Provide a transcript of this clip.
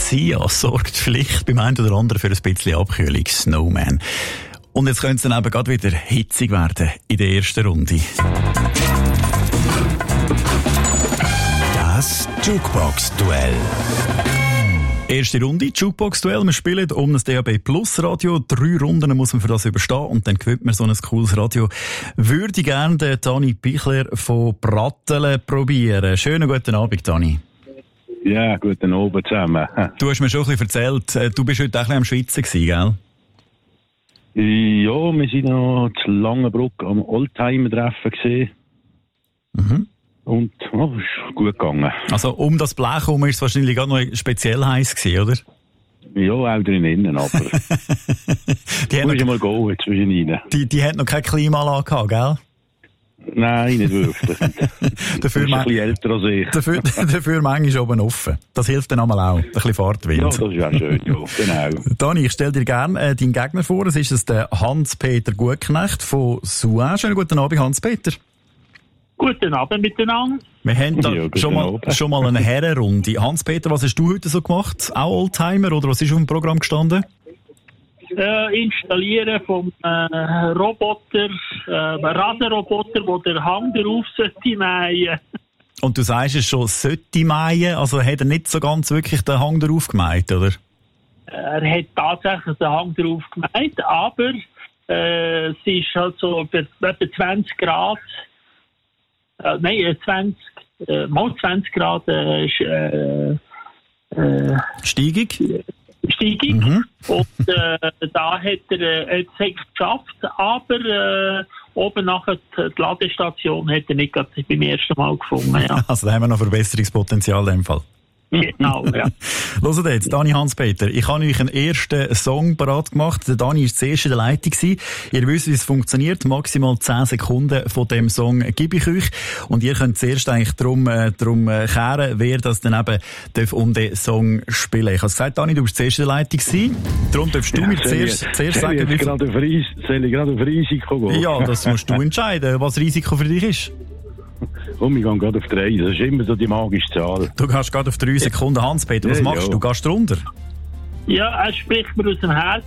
Sia sorgt vielleicht beim einen oder anderen für ein bisschen Abkühlung. Snowman. Und jetzt könnte es dann eben gerade wieder hitzig werden in der ersten Runde. Das Jukebox-Duell. Erste Runde, Jukebox-Duell. Wir spielen um das DAB Plus Radio. 3 Runden muss man für das überstehen und dann gewinnt man so ein cooles Radio. Würde gerne den Dani Pichler von Brattelen probieren. Schönen guten Abend, Dani. Ja, guten Abend zusammen. Du hast mir schon ein bisschen erzählt, du bist heute auch ein bisschen am Schwitzen gewesen, gell? Ja, wir sind noch zu Langenbruck am Oldtimer-Treffen gesehen. Mhm. Und ist gut gegangen. Also um das Blech herum ist es wahrscheinlich gerade noch speziell heiß gewesen, oder? Ja, auch drinnen, aber die muss ich mal gehen zwischen rein. Die hat noch keine Klimaanlage gehabt, gell? Nein, nicht wirklich. Dafür ist ein bisschen älter als ich. Dafür manchmal oben offen. Das hilft dann einmal auch. Ein bisschen Fahrtwind. Ja, das ist auch schön, ja, genau. Dani, ich stelle dir gerne deinen Gegner vor. Es ist der Hans-Peter Gutknecht von Souen. Schönen guten Abend, Hans-Peter. Guten Abend miteinander. Wir haben da schon mal eine Herrenrunde. Hans-Peter, was hast du heute so gemacht? Auch Oldtimer oder was ist auf dem Programm gestanden? Installieren vom Roboter, Rasenroboter, wo der Hang drauf sollte mähen. Und du sagst es schon, sollte mähen, also hat er nicht so ganz wirklich den Hang drauf gemäht, oder? Er hat tatsächlich den Hang drauf gemäht, aber es ist halt so etwa 20 Grad, 20 Grad Steigung. Mhm. Und da hat er es geschafft, aber oben nachher die Ladestation hat er nicht gerade beim ersten Mal gefunden. Ja. Also da haben wir noch Verbesserungspotenzial in dem Fall. Genau, ja. Hört jetzt, Dani, Hans-Peter, ich habe euch einen ersten Song parat gemacht. Der Dani war zuerst in der Leitung. Ihr wisst, wie es funktioniert. Maximal 10 Sekunden von dem Song gebe ich euch. Und ihr könnt zuerst eigentlich drum kehren, wer das dann eben um den Song spielen. Ich habe gesagt, Dani, du bist zuerst in der Leitung gewesen. Darum darfst du mir zuerst sagen, wie soll ich gerade auf Risiko gehen? Ja, das musst du entscheiden, was Risiko für dich ist. Komm, ich gehe gerade auf 3. Das ist immer so die magische Zahl. Du gehst gerade auf 3 Sekunden. Hans-Peter, was machst du? Du gehst runter? Ja, er spricht mir aus dem Herzen.